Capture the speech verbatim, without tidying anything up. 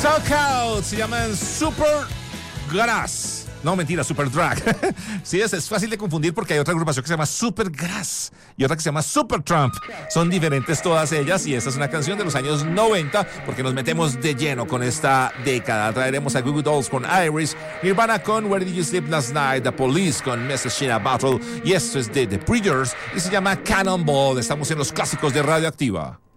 Sockouts se llaman Super Grass. No, mentira, Super Drag. Sí, es, es fácil de confundir porque hay otra agrupación que se llama Super Grass y otra que se llama Super Trump. Son diferentes todas ellas y esta es una canción de los años noventa porque nos metemos de lleno con esta década. Traeremos a Goo Goo Dolls con Iris, Nirvana con Where Did You Sleep Last Night, The Police con Messina Battle y esto es de The Breeders y se llama Cannonball. Estamos en los clásicos de Radioactiva.